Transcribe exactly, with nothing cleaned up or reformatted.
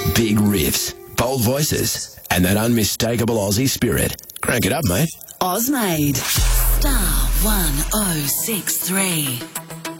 Big riffs, bold voices, and that unmistakable Aussie spirit. Crank it up, mate. Ozmade. Star one oh six three.